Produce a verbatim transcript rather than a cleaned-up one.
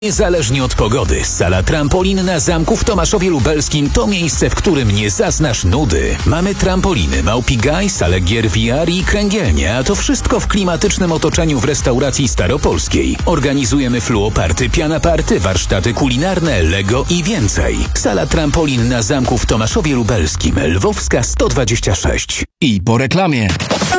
Niezależnie od pogody, sala trampolin na zamku w Tomaszowie Lubelskim to miejsce, w którym nie zaznasz nudy. Mamy trampoliny, Małpigaj, salę gier V R i kręgielnie, a to wszystko w klimatycznym otoczeniu w restauracji staropolskiej. Organizujemy fluoparty, pianaparty, warsztaty kulinarne, Lego i więcej. Sala trampolin na zamku w Tomaszowie Lubelskim, Lwowska sto dwadzieścia sześć. I po reklamie.